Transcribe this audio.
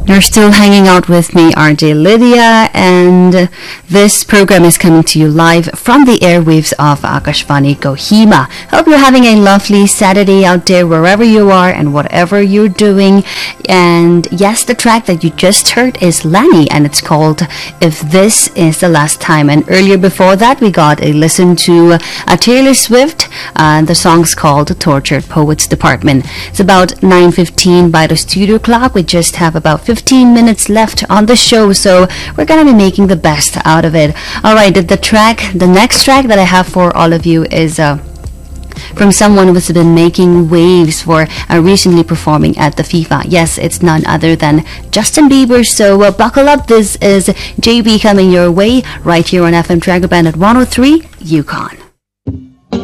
You're still hanging out with me, RJ Lydia, and this program is coming to you live from the airwaves of Akashvani Kohima. Hope you're having a lovely Saturday out there wherever you are and whatever you're doing. And yes, the track that you just heard is Lani, and it's called If This Is the Last Time. And earlier before that, we got a listen to Taylor Swift, and the song's called Tortured Poets Department. It's about 9:15 by the studio clock. We just have about 15 minutes left on the show, so we're gonna be making the best out of it. Alright, the next track that I have for all of you is from someone who's been making waves for recently performing at the FIFA. Yes, it's none other than Justin Bieber, so buckle up. This is JB coming your way right here on FM Dragon Band at 103 Yukon.